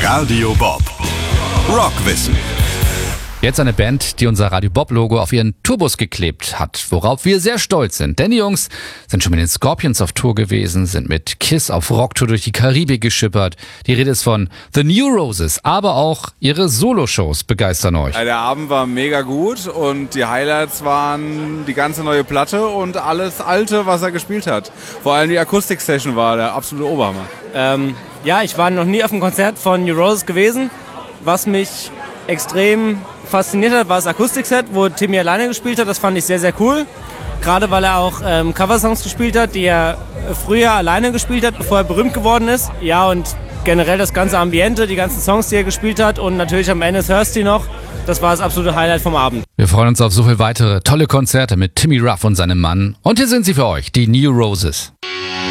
Radio Bob. Rockwissen. Jetzt eine Band, die unser Radio Bob-Logo auf ihren Tourbus geklebt hat, worauf wir sehr stolz sind. Denn die Jungs sind schon mit den Scorpions auf Tour gewesen, sind mit Kiss auf Rocktour durch die Karibik geschippert. Die Rede ist von The New Roses, aber auch ihre Soloshows begeistern euch. Der Abend war mega gut und die Highlights waren die ganze neue Platte und alles Alte, was er gespielt hat. Vor allem die Akustik-Session war der absolute Oberhammer. Ich war noch nie auf einem Konzert von New Roses gewesen. Was mich extrem fasziniert hat, war das Akustikset, wo Timmy alleine gespielt hat. Das fand ich sehr, sehr cool. Gerade weil er auch Coversongs gespielt hat, die er früher alleine gespielt hat, bevor er berühmt geworden ist. Ja, und generell das ganze Ambiente, die ganzen Songs, die er gespielt hat und natürlich am Ende Thirsty noch. Das war das absolute Highlight vom Abend. Wir freuen uns auf so viele weitere tolle Konzerte mit Timmy Ruff und seinem Mann. Und hier sind sie für euch, die New Roses.